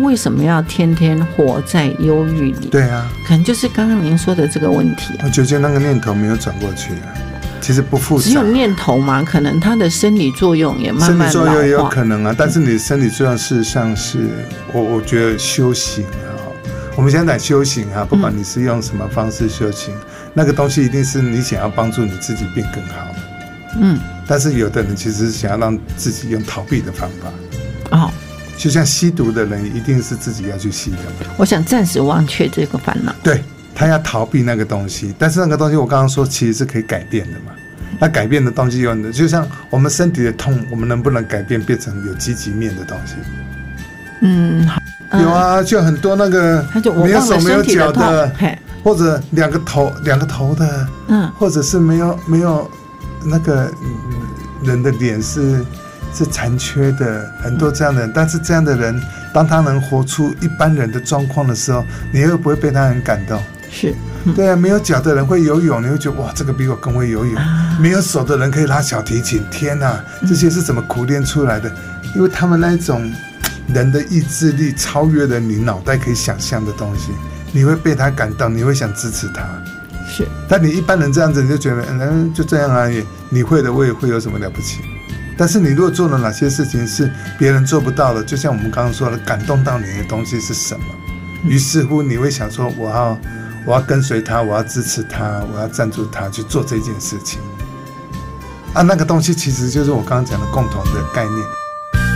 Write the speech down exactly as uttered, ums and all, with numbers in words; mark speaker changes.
Speaker 1: 为什么要天天活在忧郁里？
Speaker 2: 对啊，
Speaker 1: 可能就是刚刚您说的这个问题、啊。
Speaker 2: 我觉得那个念头没有转过去啊，其实不复杂，
Speaker 1: 只有念头嘛，可能它的生理作用也慢慢老化。
Speaker 2: 生理作用也有可能啊，但是你的生理作用事实上是我我觉得修行啊，我们现在讲修行啊，不管你是用什么方式修行，嗯、那个东西一定是你想要帮助你自己变更好。嗯，但是有的人其实是想要让自己用逃避的方法。哦。就像吸毒的人一定是自己要去吸的嘛，
Speaker 1: 我想暂时忘却这个烦恼，
Speaker 2: 对，他要逃避那个东西，但是那个东西我刚刚说其实是可以改变的嘛。那改变的东西有很多，就像我们身体的痛，我们能不能改变变成有积极面的东西？嗯，有啊，就很多那个没有手没有脚的，或者两个头两个头的，嗯，或者是没有没有那个人的脸是。是残缺的，很多这样的人，但是这样的人，当他能活出一般人的状况的时候，你会不会被他很感动？
Speaker 1: 是，
Speaker 2: 嗯、对啊，没有脚的人会游泳，你会觉得哇，这个比我更会游泳；啊、没有手的人可以拉小提琴，天哪，这些是怎么苦练出来的？因为他们那一种人的意志力超越了你脑袋可以想象的东西，你会被他感动，你会想支持他。
Speaker 1: 是，
Speaker 2: 但你一般人这样子，你就觉得嗯，就这样而已，你会的我也会，有什么了不起？但是你如果做了哪些事情是别人做不到的，就像我们刚刚说的，感动到你的东西是什么？于是乎你会想说，我要我要跟随他，我要支持他，我要赞助他去做这件事情。啊，那个东西其实就是我刚刚讲的共同的概念。